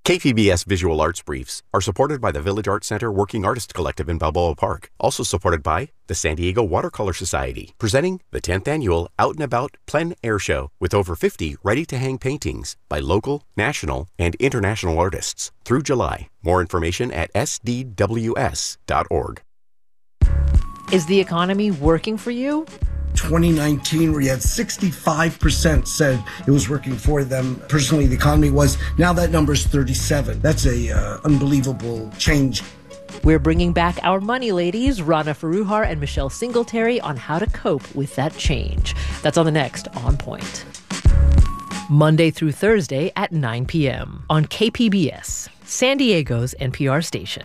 KPBS Visual Arts Briefs are supported by the Village Arts Center Working Artist Collective in Balboa Park. Also supported by the San Diego Watercolor Society, presenting the 10th Annual Out and About Plein Air Show with over 50 ready-to-hang paintings by local, national, and international artists through July. More information at sdws.org. Is the economy working for you? 2019, where you had 65% said it was working for them. Personally, the economy was. Now that number is 37. That's a unbelievable change. We're bringing back our money ladies, Rana Foroohar and Michelle Singletary, on how to cope with that change. That's on the next On Point. Monday through Thursday at 9 p.m. on KPBS, San Diego's NPR station.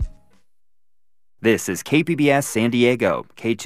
This is KPBS San Diego,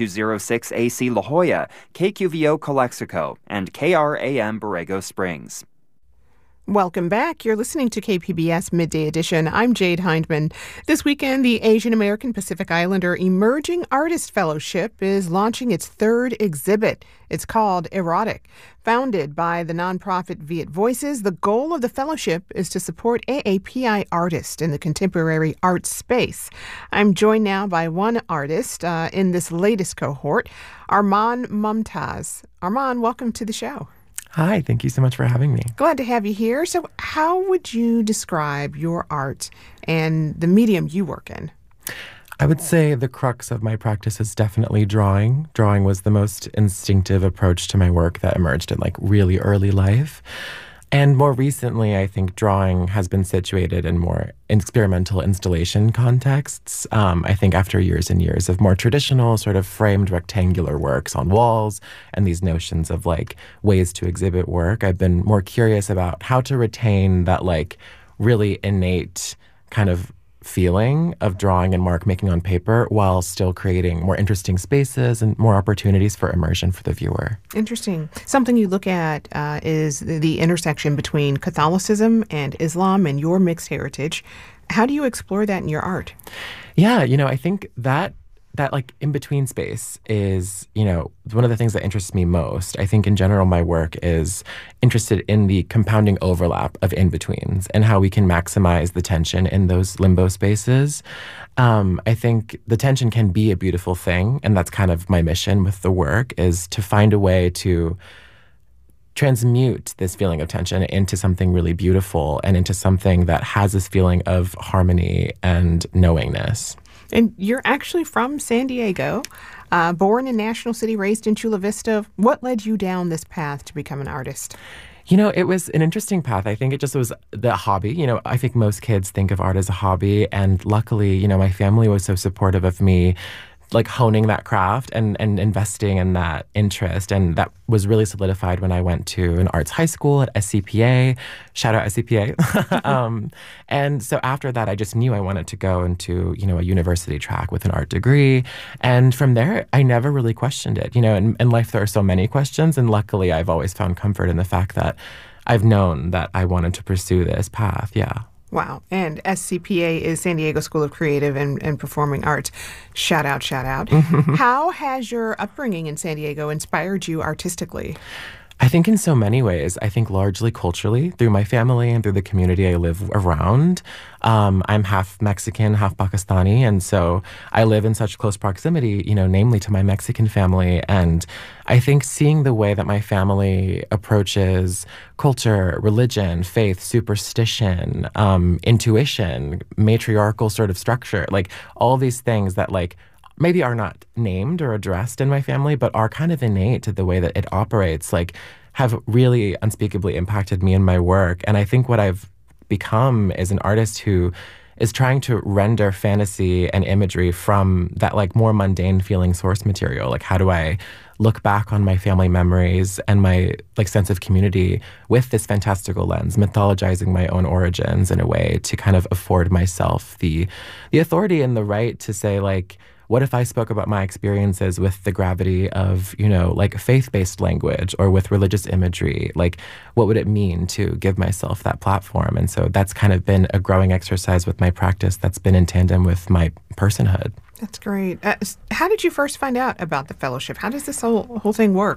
K206AC La Jolla, KQVO Calexico, and KRAM Borrego Springs. Welcome back. You're listening to KPBS Midday Edition. I'm Jade Hindman. This weekend, the Asian American Pacific Islander Emerging Artist Fellowship is launching its third exhibit. It's called Erotic. Founded by the nonprofit Viet Voices, the goal of the fellowship is to support AAPI artists in the contemporary art space. I'm joined now by one artist in this latest cohort, Arman Mumtaz. Arman, welcome to the show. Hi, thank you so much for having me. Glad to have you here. So how would you describe your art and the medium you work in? I would say the crux of my practice is definitely drawing. Drawing was the most instinctive approach to my work that emerged in really early life. And more recently, I think drawing has been situated in more experimental installation contexts. I think after years and years of more traditional sort of framed rectangular works on walls and these notions of ways to exhibit work, I've been more curious about how to retain that really innate kind of feeling of drawing and mark making on paper while still creating more interesting spaces and more opportunities for immersion for the viewer. Interesting. Something you look at is the intersection between Catholicism and Islam and your mixed heritage. How do you explore that in your art? Yeah, I think that in-between space is, one of the things that interests me most. I think in general my work is interested in the compounding overlap of in-betweens and how we can maximize the tension in those limbo spaces. I think the tension can be a beautiful thing, and that's kind of my mission with the work, is to find a way to transmute this feeling of tension into something really beautiful and into something that has this feeling of harmony and knowingness. And you're actually from San Diego, born in National City, raised in Chula Vista. What led you down this path to become an artist? It was an interesting path. I think it just was the hobby. I think most kids think of art as a hobby. And luckily, my family was so supportive of me honing that craft and investing in that interest. And that was really solidified when I went to an arts high school at SCPA. Shout out SCPA. And so after that, I just knew I wanted to go into, a university track with an art degree. And from there, I never really questioned it. In life, there are so many questions. And luckily, I've always found comfort in the fact that I've known that I wanted to pursue this path. Yeah. Wow. And SCPA is San Diego School of Creative and Performing Arts. Shout out, shout out. How has your upbringing in San Diego inspired you artistically? I think in so many ways. I think largely culturally, through my family and through the community I live around. I'm half Mexican, half Pakistani, and so I live in such close proximity, namely to my Mexican family. And I think seeing the way that my family approaches culture, religion, faith, superstition, intuition, matriarchal sort of structure, all these things that maybe are not named or addressed in my family, but are kind of innate to the way that it operates, have really unspeakably impacted me in my work. And I think what I've become is an artist who is trying to render fantasy and imagery from that more mundane feeling source material. How do I look back on my family memories and my sense of community with this fantastical lens, mythologizing my own origins in a way to kind of afford myself the authority and the right to say what if I spoke about my experiences with the gravity of, faith-based language or with religious imagery? What would it mean to give myself that platform? And so that's kind of been a growing exercise with my practice that's been in tandem with my personhood. That's great. How did you first find out about the fellowship? How does this whole thing work?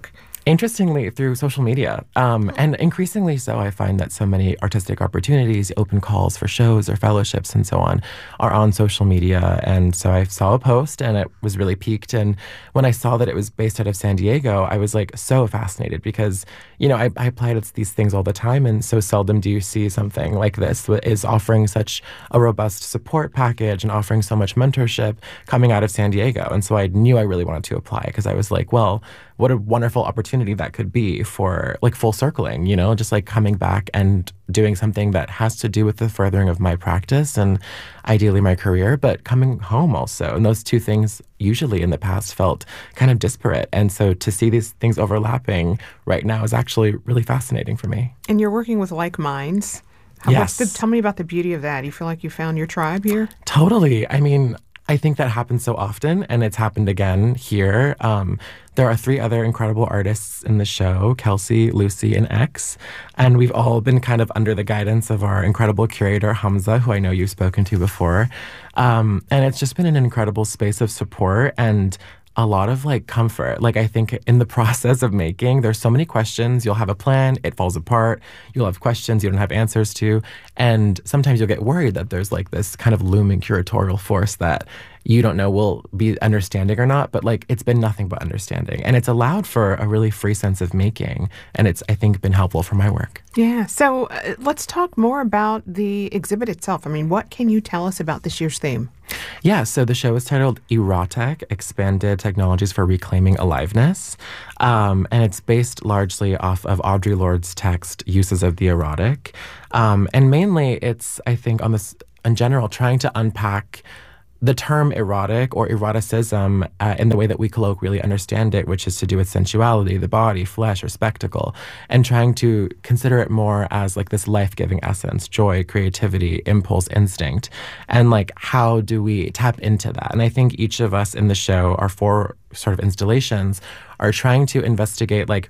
Interestingly, through social media. And increasingly so, I find that so many artistic opportunities, open calls for shows or fellowships and so on, are on social media. And so I saw a post and it was really piqued. And when I saw that it was based out of San Diego, I was like so fascinated because, you know, I apply to these things all the time. And so seldom do you see something like this that is offering such a robust support package and offering so much mentorship coming out of San Diego. And so I knew I really wanted to apply because I was like, well, what a wonderful opportunity that could be for like full circling, you know, just like coming back and doing something that has to do with the furthering of my practice and ideally my career, but coming home also. And those two things usually in the past felt kind of disparate. And so to see these things overlapping right now is actually really fascinating for me. And you're working with like minds. Yes. Tell me about the beauty of that. You feel like you found your tribe here? Totally. I mean, I think that happens so often, and it's happened again here. There are 3 other incredible artists in the show, Kelsey, Lucy, and X, and we've all been kind of under the guidance of our incredible curator, Hamza, who I know you've spoken to before. And it's just been an incredible space of support and a lot of like comfort. Like I think in the process of making, there's so many questions. You'll have a plan, it falls apart. You'll have questions you don't have answers to. And sometimes you'll get worried that there's like this kind of looming curatorial force that you don't know will be understanding or not, but like it's been nothing but understanding. And it's allowed for a really free sense of making. And it's, I think, been helpful for my work. Yeah. So let's talk more about the exhibit itself. I mean, what can you tell us about this year's theme? Yeah, so the show is titled Erotic, Expanded Technologies for Reclaiming Aliveness. And it's based largely off of Audre Lorde's text, Uses of the Erotic. And mainly it's, I think, on this, in general, trying to unpack the term erotic or eroticism in the way that we colloquially understand it, which is to do with sensuality, the body, flesh, or spectacle, and trying to consider it more as like this life-giving essence, joy, creativity, impulse, instinct, and like how do we tap into that? And I think each of us in the show, our 4 sort of installations, are trying to investigate like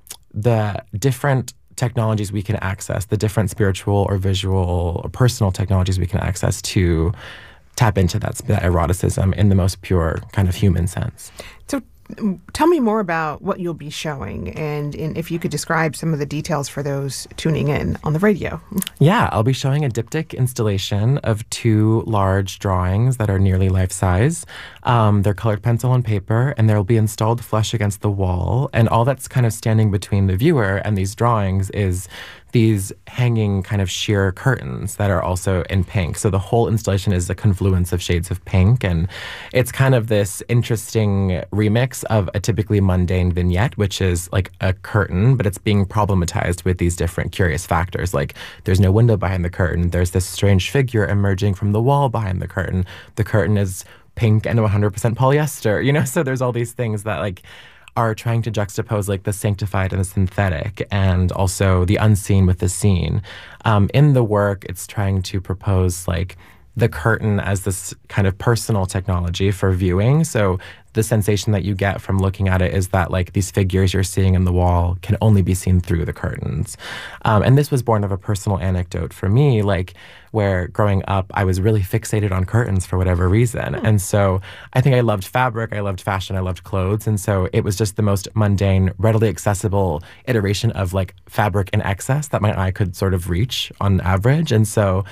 the different technologies we can access, the different spiritual or visual or personal technologies we can access to tap into that eroticism in the most pure kind of human sense. So tell me more about what you'll be showing and if you could describe some of the details for those tuning in on the radio. Yeah, I'll be showing a diptych installation of 2 large drawings that are nearly life-size. They're colored pencil and paper, and they'll be installed flush against the wall. And all that's kind of standing between the viewer and these drawings is these hanging kind of sheer curtains that are also in pink. So the whole installation is a confluence of shades of pink. And it's kind of this interesting remix of a typically mundane vignette, which is like a curtain, but it's being problematized with these different curious factors. Like there's no window behind the curtain. There's this strange figure emerging from the wall behind the curtain. The curtain is pink and 100% polyester, you know? So there's all these things that like are trying to juxtapose like the sanctified and the synthetic and also the unseen with the seen. In the work, it's trying to propose like the curtain as this kind of personal technology for viewing. So the sensation that you get from looking at it is that like these figures you're seeing in the wall can only be seen through the curtains. And this was born of a personal anecdote for me, like where growing up, I was really fixated on curtains for whatever reason. And so I think I loved fabric, I loved fashion, I loved clothes. And so it was just the most mundane, readily accessible iteration of like fabric in excess that my eye could sort of reach on average. And so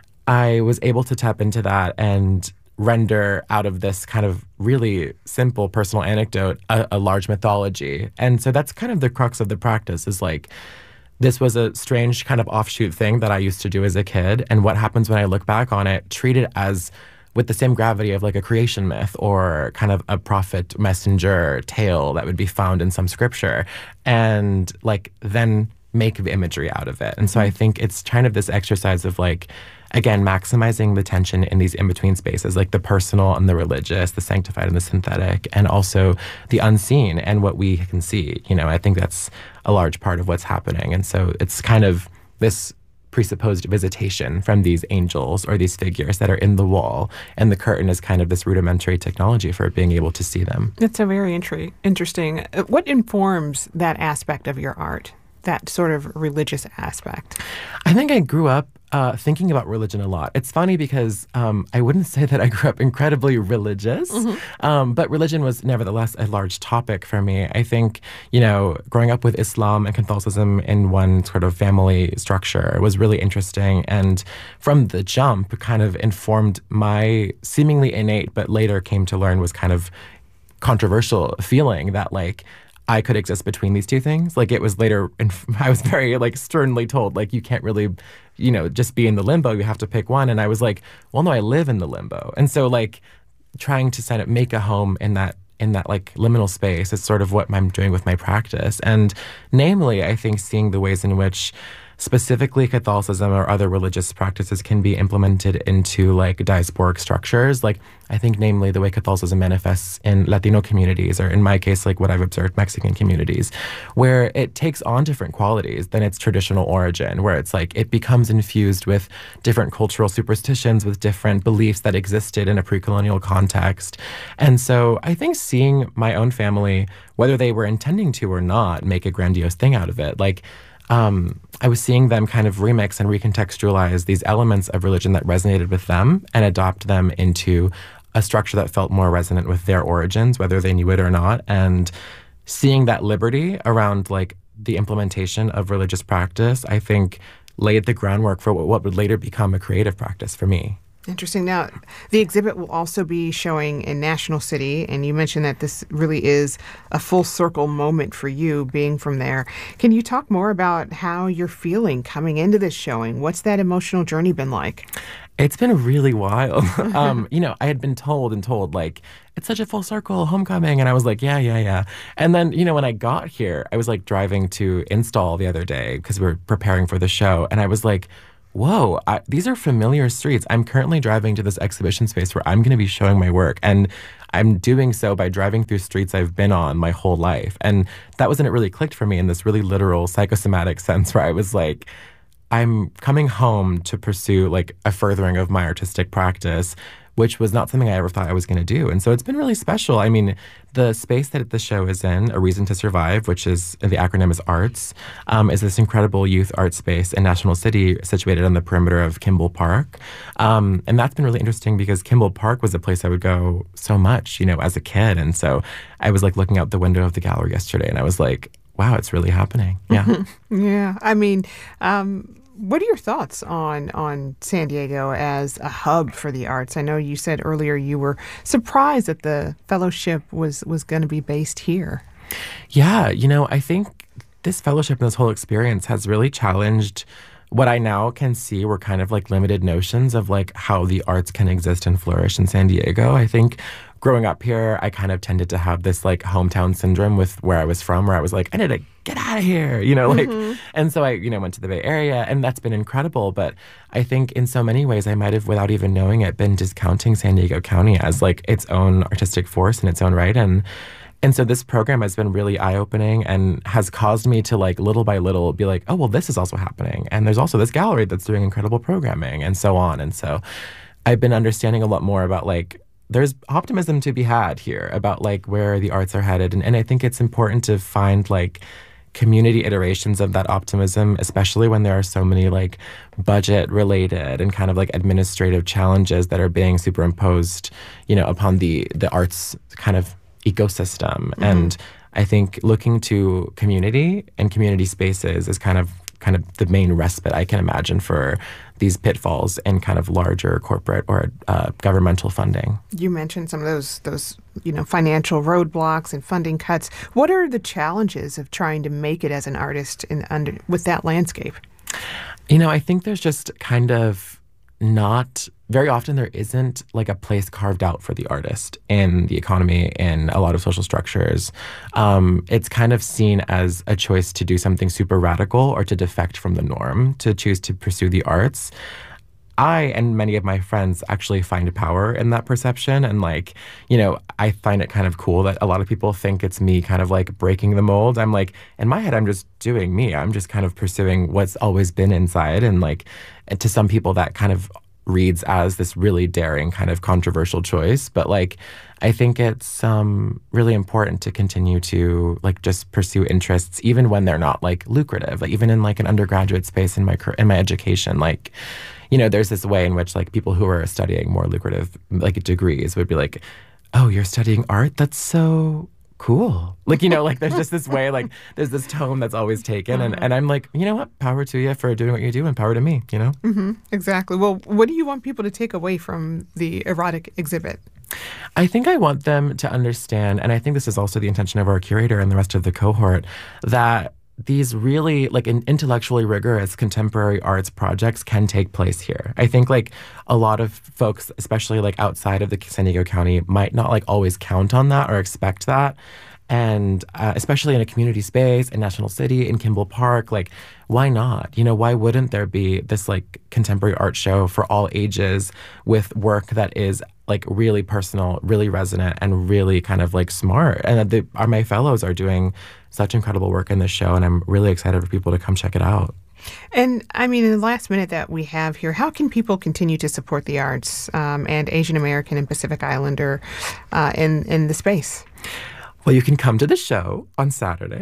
I was able to tap into that and render out of this kind of really simple personal anecdote a large mythology. And so that's kind of the crux of the practice is like, this was a strange kind of offshoot thing that I used to do as a kid. And what happens when I look back on it, treat it as with the same gravity of like a creation myth or kind of a prophet messenger tale that would be found in some scripture. And like then make the imagery out of it. And so I think it's kind of this exercise of like, again, maximizing the tension in these in-between spaces, like the personal and the religious, the sanctified and the synthetic, and also the unseen and what we can see. You know, I think that's a large part of what's happening. And so it's kind of this presupposed visitation from these angels or these figures that are in the wall. And the curtain is kind of this rudimentary technology for being able to see them. That's a very interesting. What informs that aspect of your art? That sort of religious aspect? I think I grew up thinking about religion a lot. It's funny because I wouldn't say that I grew up incredibly religious, but religion was nevertheless a large topic for me. I think, growing up with Islam and Catholicism in one sort of family structure was really interesting. And from the jump, kind of informed my seemingly innate, but later came to learn was kind of controversial feeling that, like, I could exist between these two things. Like, it was later, I was very, like, sternly told, like, you can't really, just be in the limbo. You have to pick one. And I was like, well, no, I live in the limbo. And so, like, trying to kind of make a home in that like liminal space is sort of what I'm doing with my practice. And namely, I think seeing the ways in which specifically Catholicism or other religious practices can be implemented into like diasporic structures. Like, I think namely the way Catholicism manifests in Latino communities, or in my case, like what I've observed, Mexican communities, where it takes on different qualities than its traditional origin, where it's like it becomes infused with different cultural superstitions, with different beliefs that existed in a pre-colonial context. And so I think seeing my own family, whether they were intending to or not, make a grandiose thing out of it, like, I was seeing them kind of remix and recontextualize these elements of religion that resonated with them and adopt them into a structure that felt more resonant with their origins, whether they knew it or not. And seeing that liberty around like the implementation of religious practice, I think laid the groundwork for what would later become a creative practice for me. Interesting. Now, the exhibit will also be showing in National City, and you mentioned that this really is a full circle moment for you being from there. Can you talk more about how you're feeling coming into this showing? What's that emotional journey been like? It's been really wild. I had been told, like, it's such a full circle, homecoming. And I was like, yeah. And then, when I got here, I was like driving to install the other day because we were preparing for the show. And I was like, whoa, these are familiar streets. I'm currently driving to this exhibition space where I'm going to be showing my work. And I'm doing so by driving through streets I've been on my whole life. And that was when it really clicked for me in this really literal psychosomatic sense where I was like, I'm coming home to pursue like a furthering of my artistic practice, which was not something I ever thought I was going to do. And so it's been really special. I mean, the space that the show is in, A Reason to Survive, which is, the acronym is ARTS, is this incredible youth art space in National City situated on the perimeter of Kimball Park. And that's been really interesting because Kimball Park was a place I would go so much, as a kid. And so I was like looking out the window of the gallery yesterday and I was like, wow, it's really happening. Yeah. Yeah. I mean, what are your thoughts on San Diego as a hub for the arts? I know you said earlier you were surprised that the fellowship was going to be based here. Yeah, I think this fellowship and this whole experience has really challenged what I now can see were kind of like limited notions of like how the arts can exist and flourish in San Diego. I think growing up here, I kind of tended to have this like hometown syndrome with where I was from, where I was like, I need to get out of here, and so I, went to the Bay Area, and that's been incredible. But I think in so many ways, I might have, without even knowing it, been discounting San Diego County as like its own artistic force in its own right. And so this program has been really eye-opening and has caused me to like little by little be like, oh, well, this is also happening. And there's also this gallery that's doing incredible programming and so on. And so I've been understanding a lot more about like, there's optimism to be had here about like where the arts are headed. And I think it's important to find like community iterations of that optimism, especially when there are so many like budget related and kind of like administrative challenges that are being superimposed, upon the arts kind of ecosystem. Mm-hmm. And I think looking to community and community spaces is kind of the main respite I can imagine for these pitfalls and kind of larger corporate or governmental funding. You mentioned some of those financial roadblocks and funding cuts. What are the challenges of trying to make it as an artist with that landscape? I think there's just kind of not very often there isn't like a place carved out for the artist in the economy in a lot of social structures. It's kind of seen as a choice to do something super radical or to defect from the norm, to choose to pursue the arts. I and many of my friends actually find power in that perception. And like, I find it kind of cool that a lot of people think it's me kind of like breaking the mold. I'm like, in my head, I'm just doing me. I'm just kind of pursuing what's always been inside. And like, to some people that kind of reads as this really daring kind of controversial choice. But like, I think it's really important to continue to like just pursue interests, even when they're not like lucrative. Like even in like an undergraduate space in my education, like, you know, there's this way in which like people who are studying more lucrative like degrees would be like, oh, you're studying art? That's so cool. Like, you know, like there's just this way, like there's this tone that's always taken. And I'm like, you know what? Power to you for doing what you do and power to me, you know? Mm-hmm. Exactly. Well, what do you want people to take away from the erotic exhibit? I think I want them to understand, and I think this is also the intention of our curator and the rest of the cohort, that these really like intellectually rigorous contemporary arts projects can take place here. I think like a lot of folks, especially like outside of the San Diego County, might not like always count on that or expect that. And especially in a community space, in National City, in Kimball Park, like, why not? You know, why wouldn't there be this like contemporary art show for all ages with work that is like really personal, really resonant, and really kind of like smart? And my fellows are doing such incredible work in this show, and I'm really excited for people to come check it out. And I mean, in the last minute that we have here, how can people continue to support the arts and Asian American and Pacific Islander in the space? Well, you can come to the show on Saturday.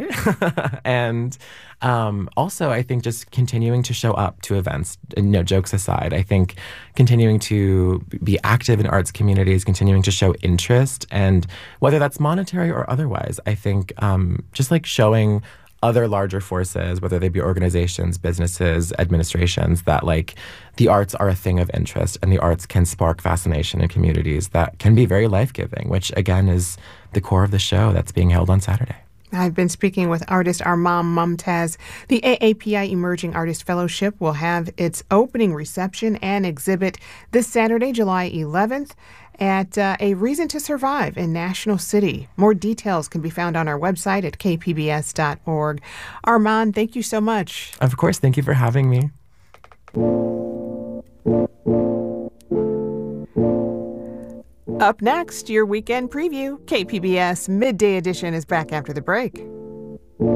And also, I think just continuing to show up to events, you know, jokes aside, I think continuing to be active in arts communities, continuing to show interest, and whether that's monetary or otherwise, I think just like showing other larger forces, whether they be organizations, businesses, administrations, that like the arts are a thing of interest and the arts can spark fascination in communities that can be very life-giving, which again is the core of the show that's being held on Saturday. I've been speaking with artist Armand Mumtaz. The AAPI Emerging Artist Fellowship will have its opening reception and exhibit this Saturday, July 11th. At A Reason to Survive in National City. More details can be found on our website at kpbs.org. Armand, thank you so much. Of course. Thank you for having me. Up next, your weekend preview. KPBS Midday Edition is back after the break.